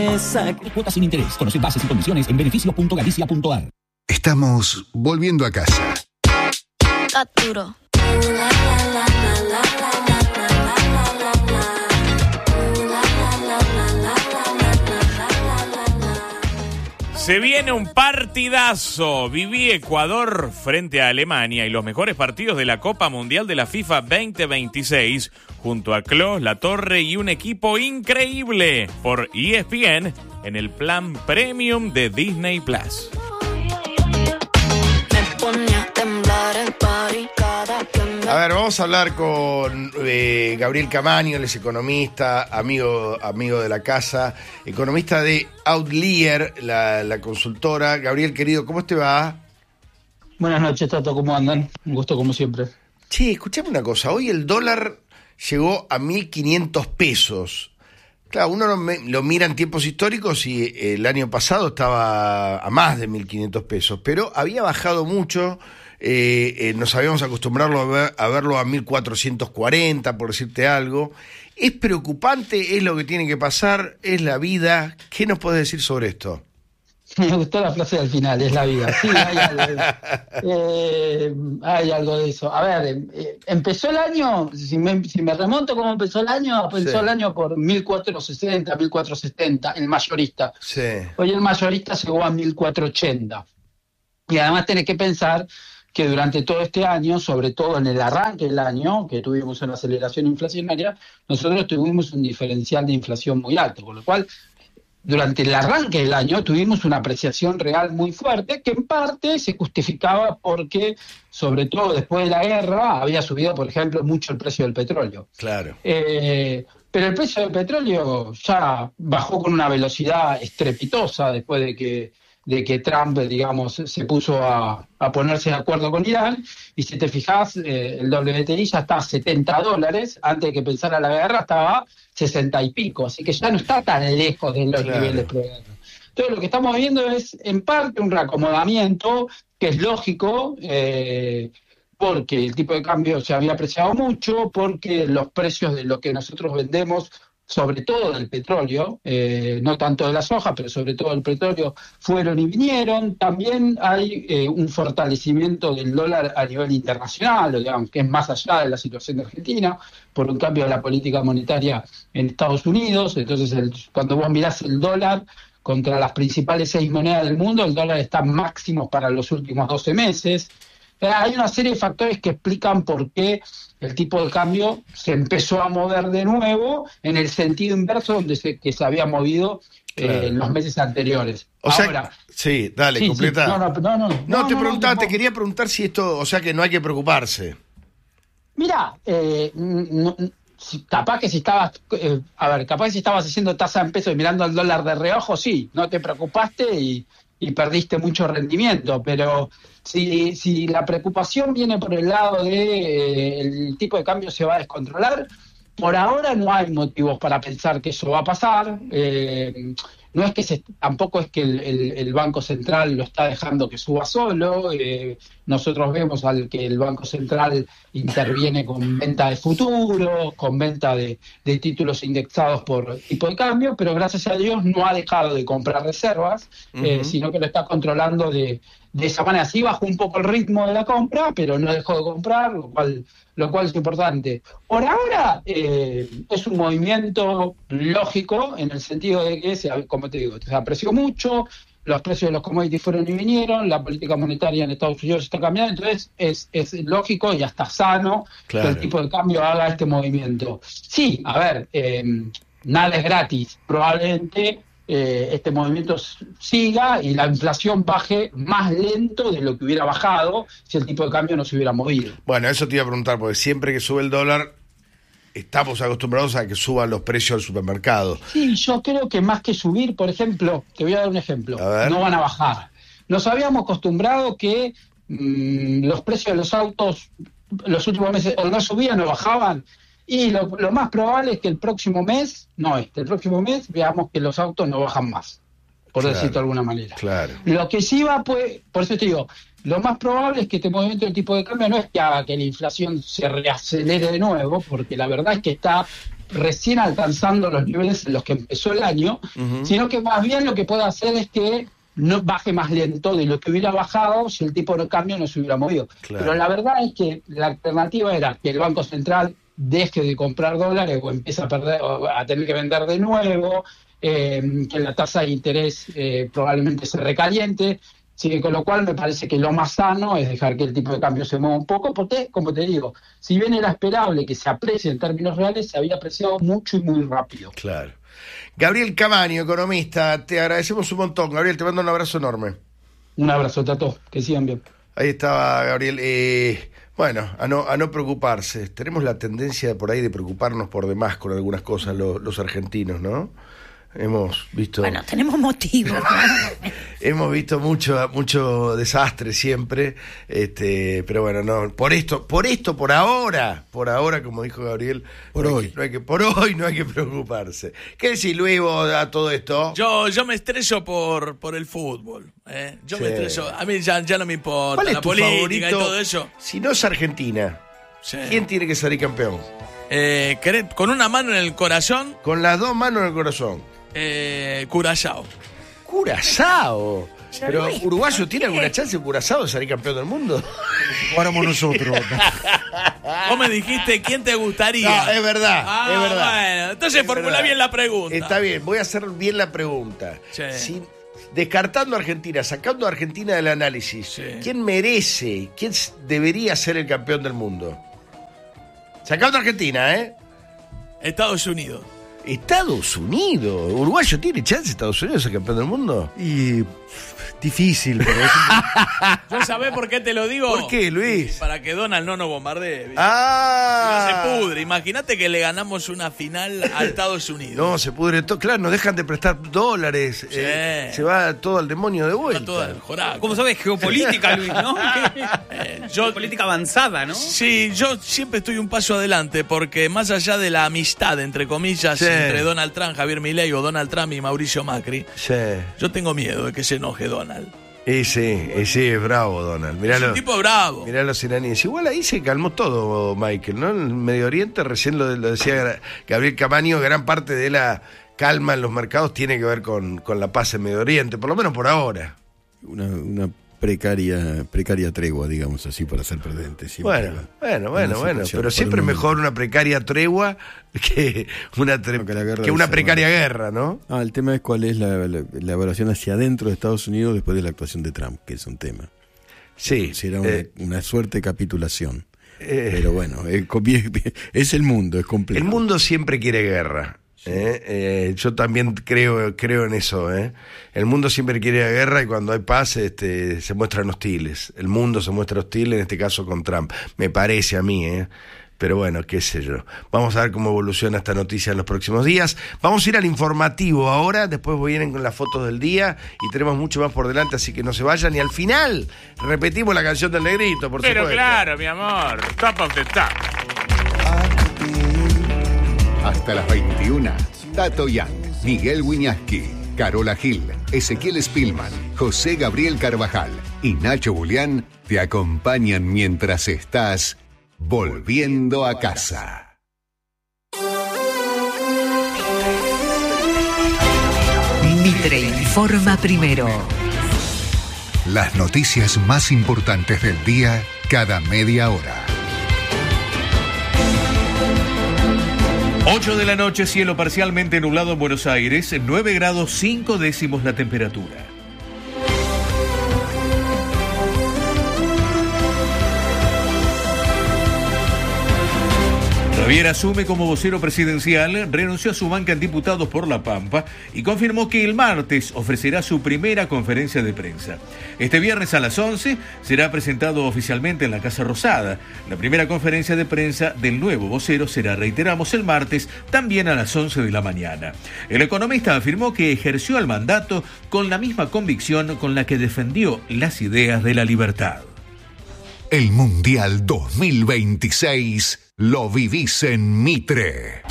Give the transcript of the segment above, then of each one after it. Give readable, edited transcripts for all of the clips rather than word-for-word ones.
Cuotas sin interés. Conoce bases y condiciones en beneficios.galicia.ar. Estamos volviendo a casa. Capturo. Se viene un partidazo. Viví Ecuador frente a Alemania y los mejores partidos de la Copa Mundial de la FIFA 2026 junto a Klos, La Torre y un equipo increíble por ESPN en el plan Premium de Disney Plus. A ver, vamos a hablar con Gabriel Camaño, él es economista, amigo de la casa, economista de Outlier, la consultora. Gabriel, querido, ¿cómo te va? Buenas noches, Tato, ¿cómo andan? Un gusto como siempre. Che, escuchame una cosa, hoy el dólar llegó a 1.500 pesos. Claro, uno lo mira en tiempos históricos y el año pasado estaba a más de 1.500 pesos, pero había bajado mucho. Nos habíamos acostumbrado a verlo a 1.440, por decirte algo. ¿Es preocupante? ¿Es lo que tiene que pasar? ¿Es la vida? ¿Qué nos podés decir sobre esto? Me gustó la frase del final, es la vida. Sí, hay algo de eso. A ver, empezó el año, si me remonto cómo empezó el año el año por 1.460, 1.470, el mayorista. Sí. Hoy el mayorista llegó a 1.480. Y además tenés que pensar que durante todo este año, sobre todo en el arranque del año, que tuvimos una aceleración inflacionaria, nosotros tuvimos un diferencial de inflación muy alto, con lo cual, durante el arranque del año tuvimos una apreciación real muy fuerte, que en parte se justificaba porque, sobre todo después de la guerra, había subido, por ejemplo, mucho el precio del petróleo. Claro. Pero el precio del petróleo ya bajó con una velocidad estrepitosa después de que Trump, digamos, se puso a ponerse de acuerdo con Irán, y si te fijas, el WTI ya está a $70, antes de que empezara la guerra estaba 60 y pico, así que ya no está tan lejos de los niveles previos. Entonces lo que estamos viendo es, en parte, un reacomodamiento, que es lógico, porque el tipo de cambio se había apreciado mucho, porque los precios de lo que nosotros vendemos, sobre todo del petróleo, no tanto de la soja, pero sobre todo del petróleo, fueron y vinieron. También hay un fortalecimiento del dólar a nivel internacional, digamos, que es más allá de la situación de Argentina, por un cambio de la política monetaria en Estados Unidos. Entonces, cuando vos mirás el dólar contra las principales 6 monedas del mundo, el dólar está máximo para los últimos 12 meses. Hay una serie de factores que explican por qué el tipo de cambio se empezó a mover de nuevo en el sentido inverso donde que se había movido en los meses anteriores. Ahora, sí, dale, sí, completa. Sí, no, te preguntaba, te quería preguntar si esto, o sea que no hay que preocuparse. Mirá, capaz que si estabas haciendo tasa en pesos y mirando al dólar de reojo, sí, no te preocupaste y perdiste mucho rendimiento, pero si la preocupación viene por el lado de el tipo de cambio se va a descontrolar, por ahora no hay motivos para pensar que eso va a pasar. No es que tampoco es que el Banco Central lo está dejando que suba solo. Nosotros vemos que el Banco Central interviene con venta de futuros, con venta de títulos indexados por tipo de cambio, pero gracias a Dios no ha dejado de comprar reservas, sino que lo está controlando de esa manera. Sí bajó un poco el ritmo de la compra, pero no dejó de comprar, lo cual es importante. Por ahora es un movimiento lógico en el sentido de que, como te digo, se apreció mucho, los precios de los commodities fueron y vinieron, la política monetaria en Estados Unidos está cambiando, entonces es lógico y hasta sano que el tipo de cambio haga este movimiento. Sí, a ver, nada es gratis, probablemente este movimiento siga y la inflación baje más lento de lo que hubiera bajado si el tipo de cambio no se hubiera movido. Bueno, eso te iba a preguntar, porque siempre que sube el dólar estamos acostumbrados a que suban los precios del supermercado. Sí, yo creo que más que subir, por ejemplo, te voy a dar un ejemplo, no van a bajar. Nos habíamos acostumbrado que los precios de los autos los últimos meses o no subían o bajaban, y lo más probable es que el próximo mes veamos que los autos no bajan más, por decirlo de alguna manera. Claro. Lo que sí va, pues, por eso te digo, lo más probable es que este movimiento del tipo de cambio no es que haga que la inflación se reacelere de nuevo, porque la verdad es que está recién alcanzando los niveles en los que empezó el año, sino que más bien lo que puede hacer es que no baje más lento de lo que hubiera bajado si el tipo de cambio no se hubiera movido. Claro. Pero la verdad es que la alternativa era que el Banco Central deje de comprar dólares o empiece a perder, o a tener que vender de nuevo, que la tasa de interés probablemente se recaliente. Sí, con lo cual me parece que lo más sano es dejar que el tipo de cambio se mueva un poco, porque, como te digo, si bien era esperable que se aprecie en términos reales, se había apreciado mucho y muy rápido. Claro. Gabriel Camaño, economista, te agradecemos un montón. Gabriel, te mando un abrazo enorme. Un abrazo, Tato, que sigan bien. Ahí estaba Gabriel. Bueno, a no preocuparse. Tenemos la tendencia por ahí de preocuparnos por demás con algunas cosas los argentinos, ¿no? Hemos visto... Bueno, tenemos motivos. Hemos visto mucho desastre siempre, pero bueno, no, por ahora, como dijo Gabriel, por hoy no hay que preocuparse. ¿Qué decís, Luis, vos, a todo esto? Yo me estreso por el fútbol. Yo me estreso. A mí ya no me importa ¿Cuál es la tu política favorito? y todo eso. Si no es Argentina, Sí. ¿quién tiene que salir campeón? Con una mano en el corazón, Con las dos manos en el corazón. Curazao. Curazao. Pero ¿uruguayo tiene alguna chance Curazao de salir campeón del mundo? Jugáramos nosotros. Vos me dijiste quién te gustaría. No, es verdad, es verdad. Bueno, entonces formula bien la pregunta. Está bien, voy a hacer bien la pregunta. Sí. Descartando a Argentina, sacando a Argentina del análisis, Sí. ¿quién debería ser el campeón del mundo? Sacando a Argentina, Estados Unidos. Estados Unidos. ¿Uruguayo tiene chance Estados Unidos de ser campeón del mundo? Y difícil, pero ¿Vos sabés por qué te lo digo? ¿Por qué, Luis? Para que Donald no nos bombardee. ¿viste? Ah. No se pudre. Imagínate que le ganamos una final a Estados Unidos. No, se pudre todo. Claro, nos dejan de prestar dólares. Sí. Se va todo al demonio de Está vuelta. todo el joraco. ¿Cómo sabes? Geopolítica, Luis, ¿no? Geopolítica avanzada, ¿no? Sí, yo siempre estoy un paso adelante porque más allá de la amistad, entre comillas, Sí. entre Donald Trump, Javier Milei o Donald Trump y Mauricio Macri, Sí. yo tengo miedo de que se enoje Donald. Sí, es bravo, Donald. Es Miralo. un tipo bravo. Mirá los iraníes. Igual ahí se calmó todo, Michael, ¿no? En el Medio Oriente, recién lo decía Gabriel Camaño, gran parte de la calma en los mercados tiene que ver con la paz en Medio Oriente, por lo menos por ahora. Una precaria tregua, digamos así, para ser prudente. Bueno, pero siempre mejor una precaria tregua que una precaria guerra, ¿no? El tema es cuál es la evaluación hacia adentro de Estados Unidos después de la actuación de Trump, que es un tema. Sí. Será una suerte de capitulación. Pero bueno, es el mundo, es complejo. El mundo siempre quiere guerra. Yo también creo en eso. El mundo siempre quiere guerra y cuando hay paz se muestran hostiles. El mundo se muestra hostil, en este caso con Trump. Me parece a mí, pero bueno, qué sé yo. Vamos a ver cómo evoluciona esta noticia en los próximos días. Vamos a ir al informativo ahora, después vienen con las fotos del día y tenemos mucho más por delante, así que no se vayan. Y al final repetimos la canción del Negrito, por Pero supuesto. claro, mi amor. Top of the top. Hasta las 21. Tato Yang, Miguel Wiñaski, Carola Gil, Ezequiel Spillman, José Gabriel Carvajal y Nacho Julián te acompañan mientras estás volviendo a casa. Mitre informa primero. Las noticias más importantes del día cada media hora. 8 de la noche, cielo parcialmente nublado en Buenos Aires, 9 grados 5 décimos la temperatura. Javier asume como vocero presidencial, renunció a su banca en diputados por La Pampa y confirmó que el martes ofrecerá su primera conferencia de prensa. Este viernes a las 11 será presentado oficialmente en la Casa Rosada. La primera conferencia de prensa del nuevo vocero será, reiteramos, el martes, también a las 11 de la mañana. El economista afirmó que ejerció el mandato con la misma convicción con la que defendió las ideas de la libertad. El Mundial 2026 lo vivís en Mitre.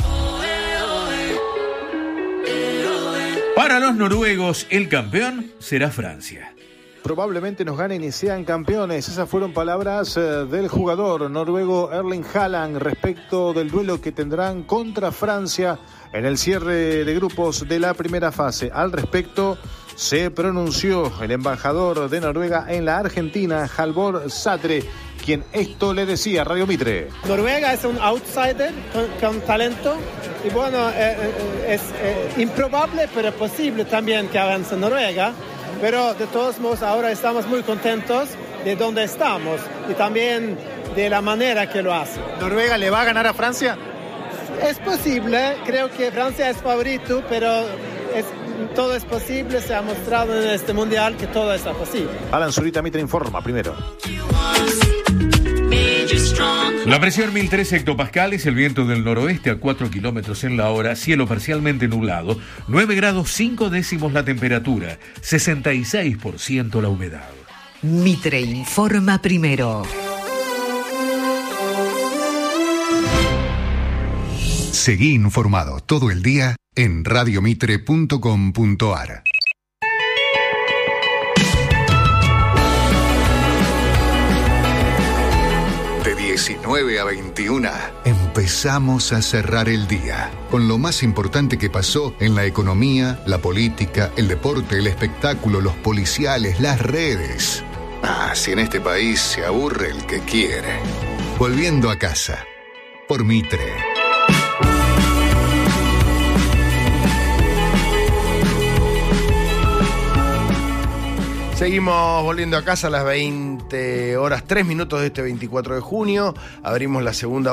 Para los noruegos, el campeón será Francia. probablemente nos ganen y sean campeones. Esas fueron palabras del jugador noruego Erling Haaland respecto del duelo que tendrán contra Francia en el cierre de grupos de la primera fase. Al respecto se pronunció el embajador de Noruega en la Argentina, Halvor Satre, quien esto le decía a Radio Mitre. Noruega es un outsider con talento y bueno, es improbable pero posible también que avance Noruega, pero de todos modos ahora estamos muy contentos de donde estamos y también de la manera que lo hace. ¿Noruega le va a ganar a Francia? Es posible, creo que Francia es favorito, pero todo es posible, se ha mostrado en este mundial que todo está posible. Alan Zurita Mitre informa primero. La presión 1013 hectopascales, el viento del noroeste a 4 kilómetros en la hora, cielo parcialmente nublado, 9 grados 5 décimos la temperatura, 66% la humedad. Mitre informa primero. Seguí informado todo el día en radiomitre.com.ar. De 19 a 21 empezamos a cerrar el día con lo más importante que pasó en la economía, la política, el deporte, el espectáculo, los policiales, las redes. Si en este país se aburre el que quiere. Volviendo a casa por Mitre. Seguimos volviendo a casa a las 20 horas 3 minutos de este 24 de junio. Abrimos la segunda